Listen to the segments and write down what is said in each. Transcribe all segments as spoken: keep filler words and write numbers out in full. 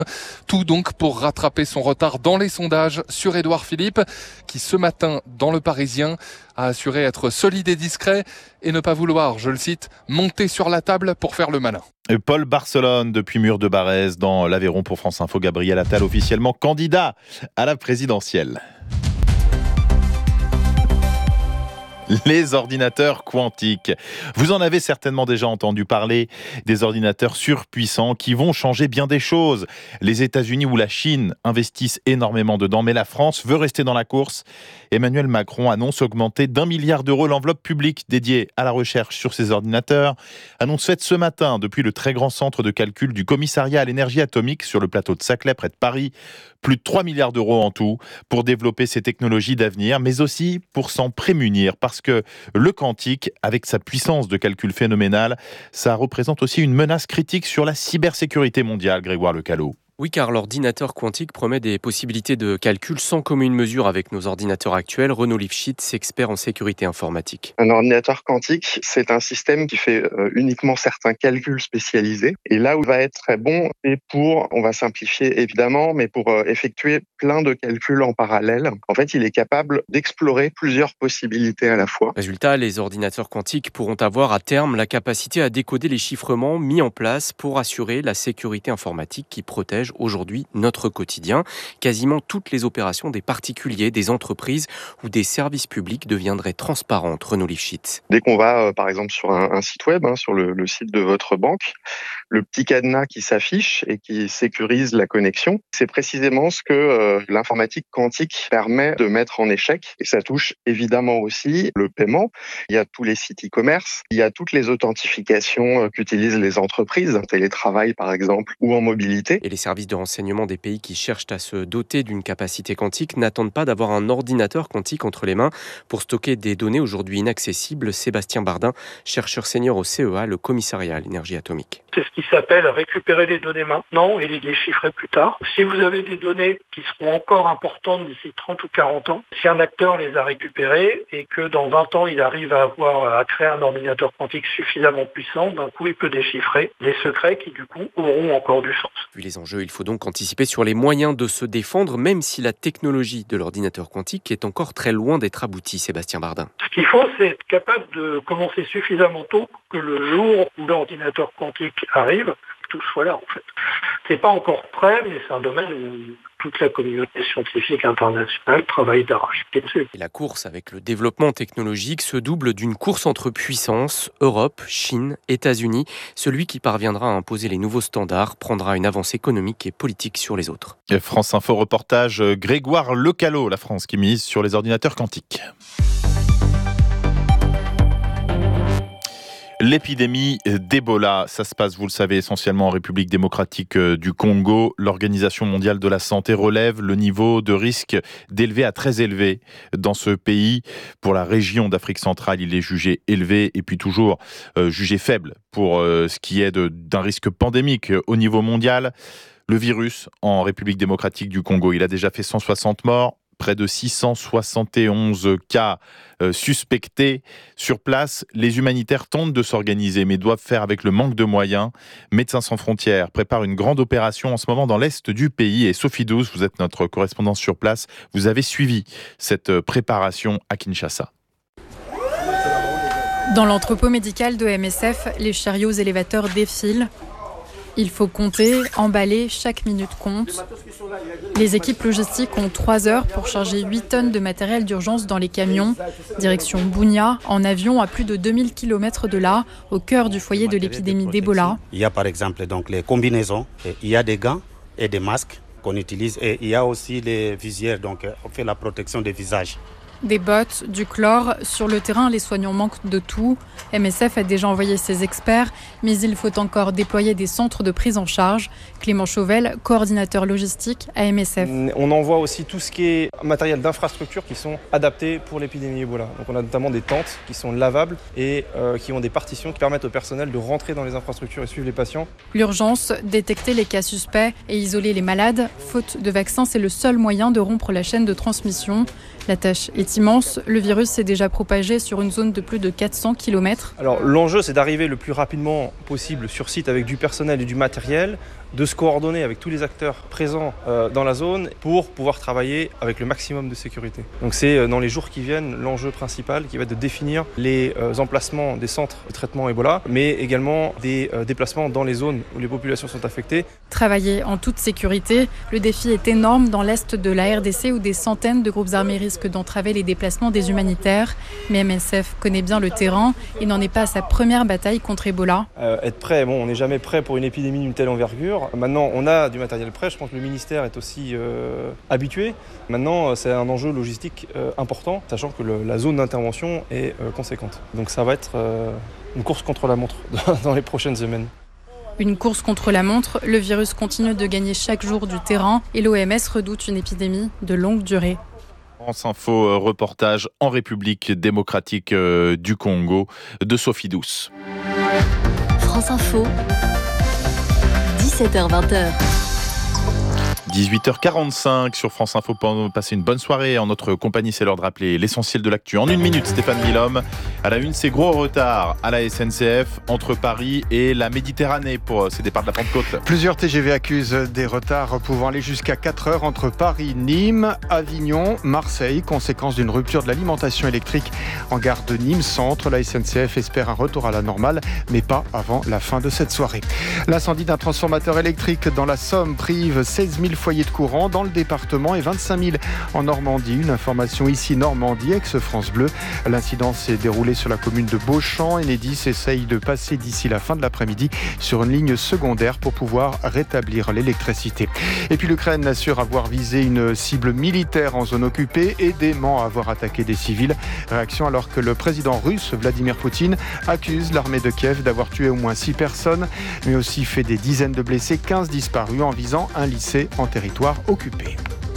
Tout donc pour rattraper son retard dans les sondages sur Édouard Philippe, qui ce matin, dans Le Parisien, a assuré être solide et discret et ne pas vouloir, je le cite, monter sur la table pour faire le malin. Paul Barcelone, depuis Mur de Barrez, dans l'Aveyron pour France Info. Gabriel Attal, officiellement candidat à la présidentielle. Les ordinateurs quantiques. Vous en avez certainement déjà entendu parler, des ordinateurs surpuissants qui vont changer bien des choses. Les États-Unis ou la Chine investissent énormément dedans, mais la France veut rester dans la course. Emmanuel Macron annonce augmenter d'un milliard d'euros l'enveloppe publique dédiée à la recherche sur ces ordinateurs. Annonce faite ce matin depuis le très grand centre de calcul du commissariat à l'énergie atomique sur le plateau de Saclay près de Paris. Plus de trois milliards d'euros en tout pour développer ces technologies d'avenir, mais aussi pour s'en prémunir, parce que le quantique, avec sa puissance de calcul phénoménale, ça représente aussi une menace critique sur la cybersécurité mondiale, Grégoire Lecalot. Oui, car l'ordinateur quantique promet des possibilités de calcul sans commune mesure avec nos ordinateurs actuels. Renaud Lifshitz, expert en sécurité informatique. Un ordinateur quantique, c'est un système qui fait euh, uniquement certains calculs spécialisés. Et là où il va être très bon, c'est pour, on va simplifier évidemment, mais pour euh, effectuer plein de calculs en parallèle. En fait, il est capable d'explorer plusieurs possibilités à la fois. Résultat, les ordinateurs quantiques pourront avoir à terme la capacité à décoder les chiffrements mis en place pour assurer la sécurité informatique qui protège aujourd'hui notre quotidien. Quasiment toutes les opérations des particuliers, des entreprises ou des services publics deviendraient transparentes. Renaud Lifshitz. Dès qu'on va, euh, par exemple, sur un, un site web, hein, sur le, le site de votre banque, le petit cadenas qui s'affiche et qui sécurise la connexion, c'est précisément ce que euh, l'informatique quantique permet de mettre en échec. Et ça touche évidemment aussi le paiement. Il y a tous les sites e-commerce, il y a toutes les authentifications euh, qu'utilisent les entreprises, en télétravail par exemple, ou en mobilité. Et les services de renseignement des pays qui cherchent à se doter d'une capacité quantique n'attendent pas d'avoir un ordinateur quantique entre les mains pour stocker des données aujourd'hui inaccessibles. Sébastien Bardin, chercheur senior au C E A, le commissariat à l'énergie atomique. C'est ce qui s'appelle récupérer les données maintenant et les déchiffrer plus tard. Si vous avez des données qui seront encore importantes d'ici trente ou quarante ans, si un acteur les a récupérées et que dans vingt ans il arrive à avoir à créer un ordinateur quantique suffisamment puissant, d'un coup il peut déchiffrer les secrets qui du coup auront encore du sens. Vu les enjeux, il faut donc anticiper sur les moyens de se défendre, même si la technologie de l'ordinateur quantique est encore très loin d'être aboutie. Sébastien Bardin. Ce qu'il faut, c'est être capable de commencer suffisamment tôt pour que le jour où l'ordinateur quantique arrive, tout soit là en fait. C'est pas encore prêt, mais c'est un domaine où toute la communauté scientifique internationale travaille d'arrache-pied dessus. Et la course avec le développement technologique se double d'une course entre puissances, Europe, Chine, États-Unis. Celui qui parviendra à imposer les nouveaux standards prendra une avance économique et politique sur les autres. Et France Info reportage Grégoire Lecalot, la France qui mise sur les ordinateurs quantiques. L'épidémie d'Ebola, ça se passe, vous le savez, essentiellement en République démocratique du Congo. L'Organisation mondiale de la santé relève le niveau de risque d'élevé à très élevé dans ce pays. Pour la région d'Afrique centrale, il est jugé élevé et puis toujours euh, jugé faible pour euh, ce qui est de, d'un risque pandémique au niveau mondial. Le virus en République démocratique du Congo, il a déjà fait cent soixante morts. Près de six cent soixante et onze cas euh, suspectés. Sur place, les humanitaires tentent de s'organiser, mais doivent faire avec le manque de moyens. Médecins sans frontières prépare une grande opération en ce moment dans l'est du pays. Et Sophie Douce, vous êtes notre correspondante sur place. Vous avez suivi cette préparation à Kinshasa. Dans l'entrepôt médical de M S F, les chariots élévateurs défilent. Il faut compter, emballer, chaque minute compte. Les équipes logistiques ont trois heures pour charger huit tonnes de matériel d'urgence dans les camions. Direction Bunia, en avion à plus de deux mille kilomètres de là, au cœur du foyer de l'épidémie d'Ebola. Il y a par exemple donc les combinaisons, il y a des gants et des masques qu'on utilise et il y a aussi les visières, donc on fait la protection des visages. Des bottes, du chlore. Sur le terrain, les soignants manquent de tout. M S F a déjà envoyé ses experts, mais il faut encore déployer des centres de prise en charge. Clément Chauvel, coordinateur logistique à M S F. On envoie aussi tout ce qui est matériel d'infrastructure qui sont adaptés pour l'épidémie Ebola. Donc on a notamment des tentes qui sont lavables et euh, qui ont des partitions qui permettent au personnel de rentrer dans les infrastructures et suivre les patients. L'urgence, détecter les cas suspects et isoler les malades. Faute de vaccins, c'est le seul moyen de rompre la chaîne de transmission. La tâche est immense. Le virus s'est déjà propagé sur une zone de plus de quatre cents kilomètres. Alors l'enjeu, c'est d'arriver le plus rapidement possible sur site avec du personnel et du matériel de se coordonner avec tous les acteurs présents euh, dans la zone pour pouvoir travailler avec le maximum de sécurité. Donc c'est euh, dans les jours qui viennent l'enjeu principal qui va être de définir les euh, emplacements des centres de traitement Ebola, mais également des euh, déplacements dans les zones où les populations sont affectées. Travailler en toute sécurité, le défi est énorme dans l'est de la R D C où des centaines de groupes armés risquent d'entraver les déplacements des humanitaires. Mais M S F connaît bien le terrain et n'en est pas à sa première bataille contre Ebola. Euh, être prêt, bon, on n'est jamais prêt pour une épidémie d'une telle envergure. Maintenant, on a du matériel prêt. Je pense que le ministère est aussi euh, habitué. Maintenant, c'est un enjeu logistique euh, important, sachant que le, la zone d'intervention est euh, conséquente. Donc ça va être euh, une course contre la montre dans les prochaines semaines. Une course contre la montre, le virus continue de gagner chaque jour du terrain et l'O M S redoute une épidémie de longue durée. France Info, reportage en République démocratique du Congo de Sophie Douce. France Info, dix-sept heures vingt. dix-huit heures quarante-cinq sur France Info pour passer une bonne soirée. En notre compagnie, c'est l'heure de rappeler l'essentiel de l'actu. En une minute, Stéphane Guillaume. À la une, c'est gros retard à la S N C F entre Paris et la Méditerranée pour ces départs de la Pentecôte. Plusieurs T G V accusent des retards pouvant aller jusqu'à quatre heures entre Paris, Nîmes, Avignon, Marseille, conséquence d'une rupture de l'alimentation électrique en gare de Nîmes Centre. La S N C F espère un retour à la normale, mais pas avant la fin de cette soirée. L'incendie d'un transformateur électrique dans la Somme prive seize mille foyers de courant dans le département et vingt-cinq mille en Normandie. Une information ici Normandie, ex-France Bleu. L'incident s'est déroulé sur la commune de Beauchamp. Enedis essaye de passer d'ici la fin de l'après-midi sur une ligne secondaire pour pouvoir rétablir l'électricité. Et puis l'Ukraine assure avoir visé une cible militaire en zone occupée et dément avoir attaqué des civils. Réaction alors que le président russe Vladimir Poutine accuse l'armée de Kiev d'avoir tué au moins six personnes, mais aussi fait des dizaines de blessés, quinze disparus en visant un lycée en territoire occupé.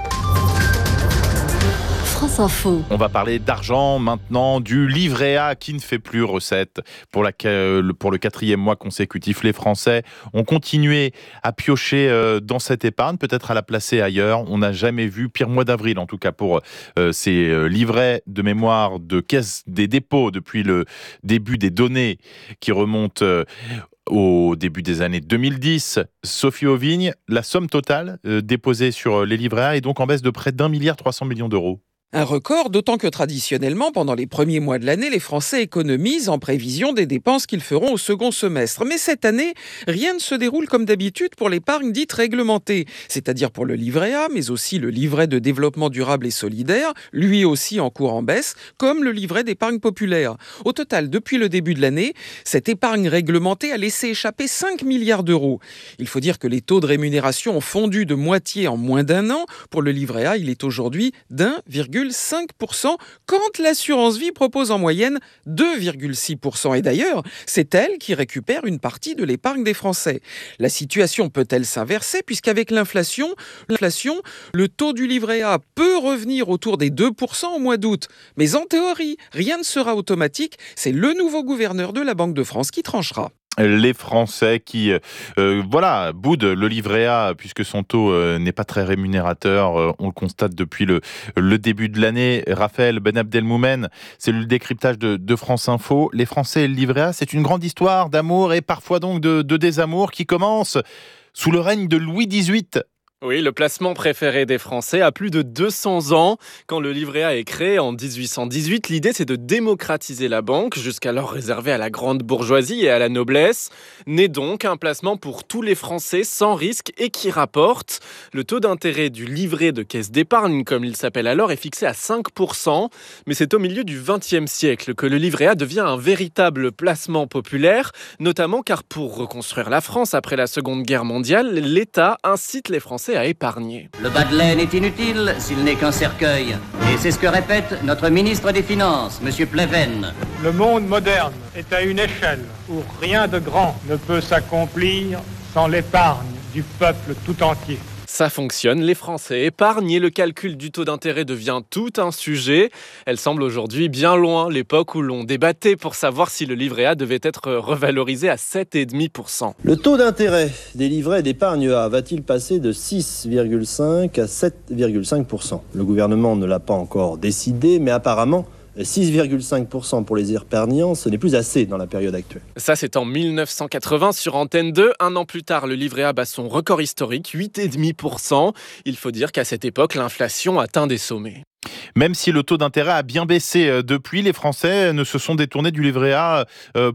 France Info. On va parler d'argent maintenant, du livret A qui ne fait plus recette. Pour, la, pour le quatrième mois consécutif, les Français ont continué à piocher dans cette épargne, peut-être à la placer ailleurs. On n'a jamais vu pire mois d'avril, en tout cas pour euh, ces livrets de mémoire de caisse des dépôts depuis le début des données qui remontent euh, au début des années deux mille dix. Sophie Auvigne, la somme totale euh, déposée sur les livrets A est donc en baisse de près d'un milliard trois cents millions d'euros. Un record, d'autant que traditionnellement, pendant les premiers mois de l'année, les Français économisent en prévision des dépenses qu'ils feront au second semestre. Mais cette année, rien ne se déroule comme d'habitude pour l'épargne dite réglementée, c'est-à-dire pour le livret A, mais aussi le livret de développement durable et solidaire, lui aussi en cours en baisse, comme le livret d'épargne populaire. Au total, depuis le début de l'année, cette épargne réglementée a laissé échapper cinq milliards d'euros. Il faut dire que les taux de rémunération ont fondu de moitié en moins d'un an. Pour le livret A, il est aujourd'hui d'un virgule cinq pour cent, quand l'assurance vie propose en moyenne deux virgule six pour cent. Et d'ailleurs, c'est elle qui récupère une partie de l'épargne des Français. La situation peut-elle s'inverser, puisqu'avec l'inflation, l'inflation, le taux du livret A peut revenir autour des deux pour cent au mois d'août. Mais en théorie, rien ne sera automatique. C'est le nouveau gouverneur de la Banque de France qui tranchera. Les Français qui euh, voilà, boudent le livret A puisque son taux euh, n'est pas très rémunérateur. Euh, on le constate depuis le, le début de l'année. Raphaël Ben Abdelmoumen, c'est le décryptage de, de France Info. Les Français et le livret A, c'est une grande histoire d'amour et parfois donc de, de désamour qui commence sous le règne de Louis dix-huit. Oui, le placement préféré des Français a plus de deux cents ans. Quand le livret A est créé en dix-huit cent dix-huit, l'idée c'est de démocratiser la banque, jusqu'alors réservée à la grande bourgeoisie et à la noblesse. Né donc un placement pour tous les Français sans risque et qui rapporte. Le taux d'intérêt du livret de caisse d'épargne, comme il s'appelle alors, est fixé à cinq pour cent. Mais c'est au milieu du vingtième siècle que le livret A devient un véritable placement populaire, notamment car pour reconstruire la France après la Seconde Guerre mondiale, l'État incite les Français à épargner. Le bas de laine est inutile s'il n'est qu'un cercueil. Et c'est ce que répète notre ministre des Finances, M. Pleven. Le monde moderne est à une échelle où rien de grand ne peut s'accomplir sans l'épargne du peuple tout entier. Ça fonctionne, les Français épargnent et le calcul du taux d'intérêt devient tout un sujet. Elle semble aujourd'hui bien loin l'époque où l'on débattait pour savoir si le livret A devait être revalorisé à sept virgule cinq pour cent. Le taux d'intérêt des livrets d'épargne A va-t-il passer de six virgule cinq à sept virgule cinq pour cent ? Le gouvernement ne l'a pas encore décidé, mais apparemment, six virgule cinq pour cent pour les épargnants, ce n'est plus assez dans la période actuelle. Ça, c'est en mille neuf cent quatre-vingts sur Antenne deux. Un an plus tard, le livret A bat son record historique, huit virgule cinq pour cent. Il faut dire qu'à cette époque, l'inflation atteint des sommets. Même si le taux d'intérêt a bien baissé depuis, les Français ne se sont détournés du livret A